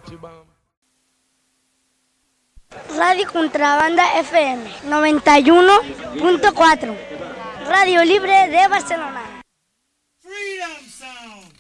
Radio Contrabanda FM 91.4. Radio Libre de Barcelona. Freedom Sound.